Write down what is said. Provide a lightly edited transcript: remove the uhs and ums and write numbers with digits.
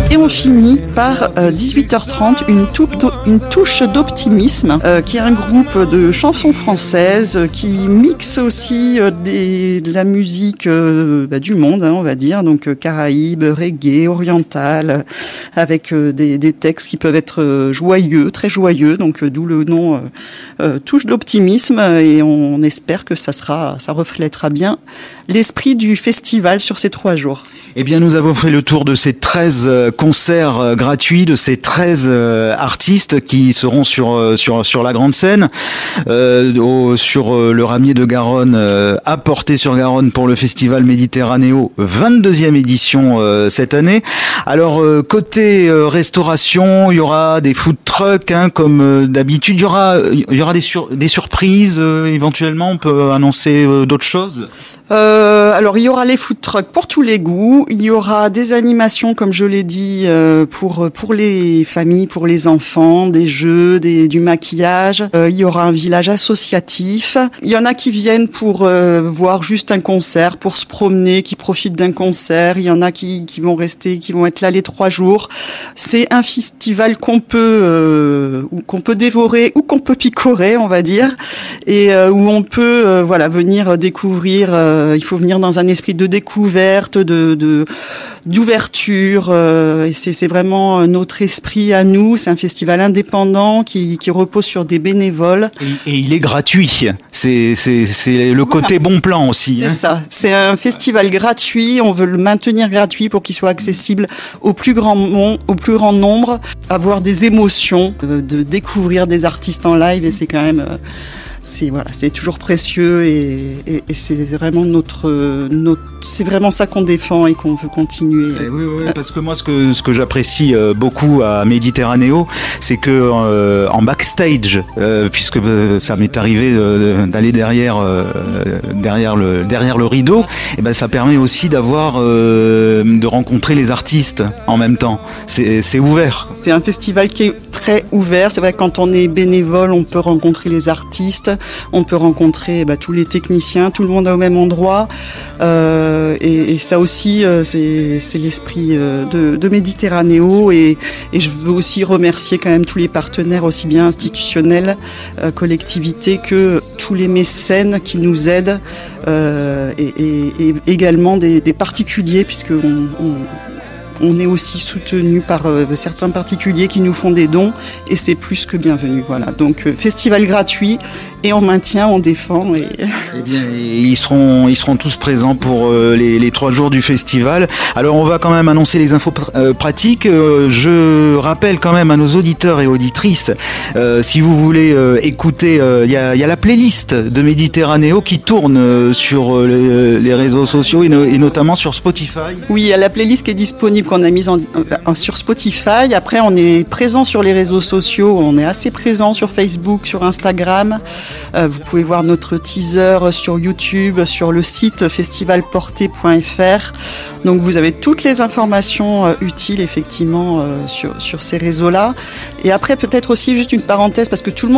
Et on finit par 18h30 une touche d'optimisme, qui est un groupe de chansons françaises qui mixe aussi de la musique du monde, on va dire, donc caraïbes, reggae, oriental, avec des textes qui peuvent être joyeux, très joyeux, donc d'où le nom touche d'optimisme, et on espère que ça reflètera bien l'esprit du festival sur ces 3 jours. Eh bien, nous avons fait le tour de ces 13 concerts gratuits, de ces 13 artistes qui seront sur la grande scène, sur le Ramier de Garonne, à Portée-sur-Garonne pour le Festival Méditerranéo, 22e édition cette année. Alors, côté restauration, il y aura des food trucks, comme d'habitude. Il y aura des surprises, éventuellement. On peut annoncer d'autres choses. Alors, il y aura les food trucks pour tous les goûts. Il y aura des animations, comme je l'ai dit, pour les familles, pour les enfants, des jeux, du maquillage. Il y aura un village associatif. Il y en a qui viennent pour voir juste un concert, pour se promener, qui profitent d'un concert. Il y en a qui vont rester, qui vont être là les 3 jours. C'est un festival qu'on peut dévorer ou qu'on peut picorer, on va dire, et où on peut venir découvrir. Il faut venir dans un esprit de découverte, d'ouverture, et c'est vraiment notre esprit à nous. C'est un festival indépendant qui repose sur des bénévoles. Et il est gratuit. C'est le côté bon plan aussi. C'est ça. C'est un festival gratuit. On veut le maintenir gratuit pour qu'il soit accessible au plus grand nombre, avoir des émotions, de découvrir des artistes en live, et c'est quand même... c'est toujours précieux, et c'est vraiment c'est vraiment ça qu'on défend et qu'on veut continuer. Oui, parce que moi, ce que j'apprécie beaucoup à Méditerranéo, c'est que en backstage, puisque ça m'est arrivé d'aller derrière le rideau, et ben ça permet aussi de rencontrer les artistes en même temps. C'est ouvert. C'est un festival qui est très ouvert. C'est vrai que quand on est bénévole, on peut rencontrer les artistes, on peut rencontrer tous les techniciens, tout le monde est au même endroit. Et ça aussi, c'est l'esprit de Méditerranéo, et je veux aussi remercier quand même tous les partenaires, aussi bien institutionnels, collectivités, que tous les mécènes qui nous aident, et également des particuliers, puisque on est aussi soutenu par certains particuliers qui nous font des dons, et c'est plus que bienvenu. Voilà. Donc festival gratuit, et on maintient, on défend. Eh bien, ils seront tous présents pour les 3 jours du festival. Alors on va quand même annoncer les infos pratiques. Je rappelle quand même à nos auditeurs et auditrices, si vous voulez écouter, il y a la playlist de Méditerranéo qui tourne sur les réseaux sociaux, et notamment sur Spotify. Oui, il y a la playlist qui est disponible, qu'on a mise sur Spotify. Après, on est présent sur les réseaux sociaux. On est assez présent sur Facebook, sur Instagram. Vous pouvez voir notre teaser sur YouTube, sur le site festivalporté.fr. Donc vous avez toutes les informations utiles, effectivement, sur ces réseaux-là. Et après, peut-être aussi juste une parenthèse, parce que tout le monde